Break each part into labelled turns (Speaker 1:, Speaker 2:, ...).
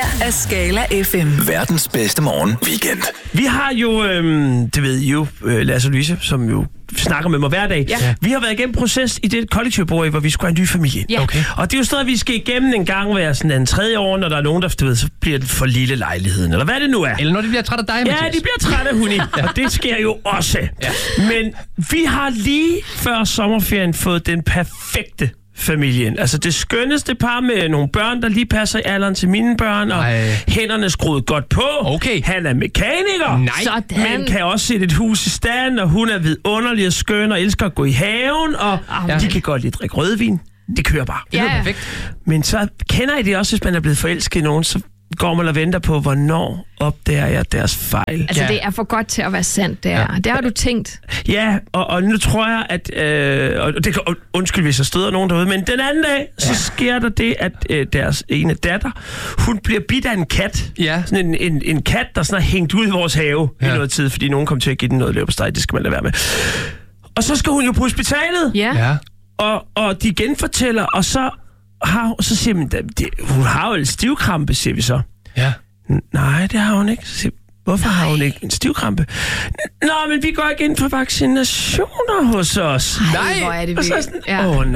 Speaker 1: her er Skala FM.
Speaker 2: Verdens bedste morgen weekend.
Speaker 3: Vi har jo, det ved I jo, Lasse og Louise, som jo snakker med mig hver dag. Ja. Vi har været igennem proces i det kollektiv, hvor vi skulle have en ny familie.
Speaker 4: Ja.
Speaker 3: Okay. Og det er jo stadig, vi skal igennem en gang hver sådan en tredje år, når der er nogen, der du ved, så bliver det for lille lejligheden, eller hvad det nu er.
Speaker 4: Eller når de bliver træt af dig, Mathias.
Speaker 3: Ja, de bliver træt af Huni, og det sker jo også. Ja. Men vi har lige før sommerferien fået den perfekte familien. Altså det skønneste par med nogle børn, der lige passer i alderen til mine børn, og hænderne skruet godt på.
Speaker 4: Okay.
Speaker 3: Han er mekaniker.
Speaker 4: Nej.
Speaker 3: Men kan også sætte et hus i stand, og hun er vidunderlig og skøn og elsker at gå i haven, og de kan godt lide at drikke rødvin. Det kører bare.
Speaker 4: Det er perfekt.
Speaker 3: Men så kender I det også, hvis man er blevet forelsket i nogen, så går man og venter på, hvornår opdager jeg deres fejl.
Speaker 5: Altså, det er for godt til at være sandt, det er. Ja. Det har du tænkt.
Speaker 3: Ja, og nu tror jeg, at... og det kan, undskyld, hvis jeg støder nogen derude, men den anden dag, så sker der det, at deres ene datter, hun bliver bidt af en kat. Ja. Sådan en kat, der sådan er hængt ud i vores have i noget tid, fordi nogen kom til at give den noget leverpostej. Det skal man lade være med. Og så skal hun jo på hospitalet.
Speaker 5: Ja.
Speaker 3: Og de genfortæller, og så siger man, hun har jo en stivkrampe, siger vi så. Ja. Nej, det har hun ikke. Så siger, hvorfor har hun ikke en stivkrampe? Nå, men vi går ikke ind for vaccinationer hos os.
Speaker 5: Nej, hvor er det vildt.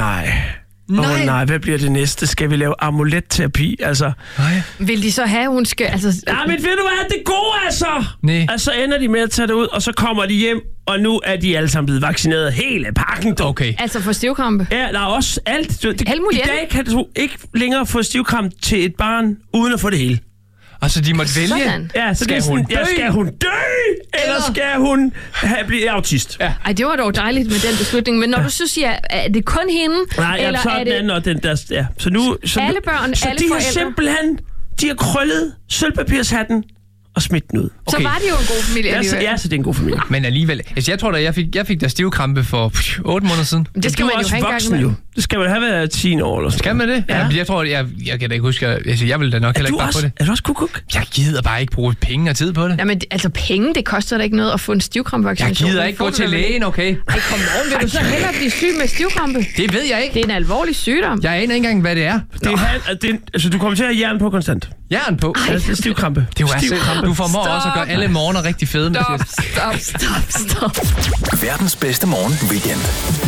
Speaker 3: Nej, hvad bliver det næste? Skal vi lave amuletterapi? Altså.
Speaker 5: Vil de så have, hun skal... Altså...
Speaker 3: Nej, men ved du hvad, det gode er så?
Speaker 4: Nej.
Speaker 3: Altså ender de med at tage det ud, og så kommer de hjem, og nu er de alle sammen blevet vaccineret hele pakken.
Speaker 4: Okay.
Speaker 5: Altså for stivkrampe?
Speaker 3: Ja, der er også alt.
Speaker 5: Alt muligt.
Speaker 3: I dag kan du ikke længere få stivkrampe til et barn, uden at få det hele.
Speaker 4: Altså, de måtte vælge.
Speaker 5: Sådan.
Speaker 3: Ja, så skal hun dø? Ja, skal hun dø? Eller skal hun blive autist? Ja.
Speaker 5: Ej, det var dog dejligt med den beslutning. Men når du så siger, er det kun hende?
Speaker 3: Nej,
Speaker 5: eller
Speaker 3: så er den anden og den der... Ja. Så nu...
Speaker 5: Alle børn,
Speaker 3: så
Speaker 5: alle
Speaker 3: de
Speaker 5: forældre?
Speaker 3: har simpelthen... De har krøllet sølvpapirshatten og smidt den ud.
Speaker 5: Okay. Så var det jo en god familie alligevel.
Speaker 3: Ja, så det er en god familie.
Speaker 4: Men alligevel... Altså, jeg tror da, jeg fik der stivkrampe for 8 måneder siden.
Speaker 5: Det skal man jo have
Speaker 3: voksen, jo. Det skal man have været 10 år eller sådan.
Speaker 4: Skal man det? Ja. Jeg tror, jeg kan da ikke huske... Altså, jeg vil da nok heller ikke bare på det.
Speaker 3: Er du også kukuk?
Speaker 4: Jeg gider bare ikke bruge penge og tid på det.
Speaker 5: Jamen, altså penge, det koster da ikke noget at få en stivkrampevaccination.
Speaker 4: Jeg gider ikke gå til lægen, okay?
Speaker 5: Ej, kom on, vil du så hellere blive syg med stivkrampe?
Speaker 4: Det ved jeg ikke.
Speaker 5: Det er en alvorlig sygdom.
Speaker 4: Jeg aner ikke engang, hvad det er.
Speaker 3: Altså, du kommer til at have jern på konstant.
Speaker 4: Jern på?
Speaker 3: Ja, det er stivkrampe.
Speaker 4: Det er jo du formår også at gøre alle morgener rigtig fede.
Speaker 5: Stop.
Speaker 2: Verdens bedste morgen weekend.